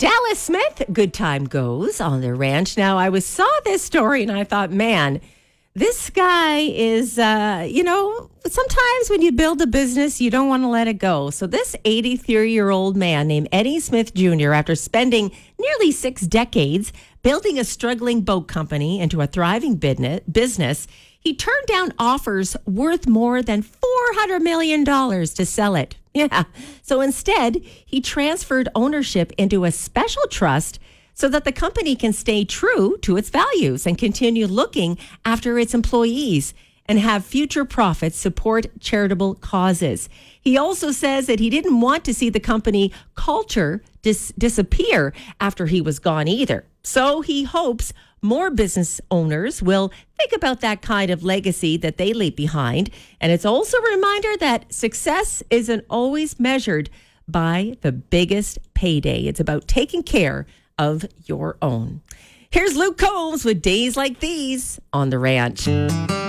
Dallas Smith, good time goes on their ranch. Now, saw this story and I thought, man, this guy is, sometimes when you build a business, you don't want to let it go. So this 83-year-old man named Eddie Smith Jr., after spending nearly 6 decades building a struggling boat company into a thriving business, he turned down offers worth more than $400 million to sell it. Yeah. So instead, he transferred ownership into a special trust so that the company can stay true to its values and continue looking after its employees and have future profits support charitable causes. He also says that he didn't want to see the company culture disappear after he was gone either. So he hopes more business owners will think about that kind of legacy that they leave behind. And it's also a reminder that success isn't always measured by the biggest payday. It's about taking care of your own. Here's Luke Combs with Days Like These on the Ranch.